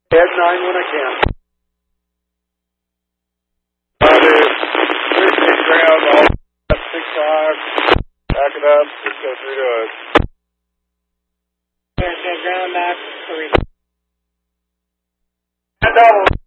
Head 9 when I can. Roger. 13 ground, all 6-5. Back it up, just go through to us. There's a ground back 3. Double.